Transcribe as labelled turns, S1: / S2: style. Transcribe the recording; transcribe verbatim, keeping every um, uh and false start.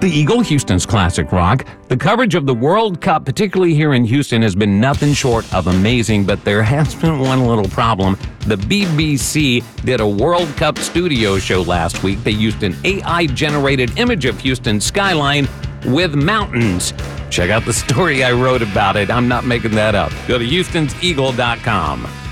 S1: The Eagle, Houston's classic rock. The coverage of the World Cup, particularly here in Houston, has been nothing short of amazing, but there has been one little problem. The B B C did a World Cup studio show last week. They used an A I-generated image of Houston's skyline with mountains. Check out the story I wrote about it. I'm not making that up. Go to Houstons Eagle dot com.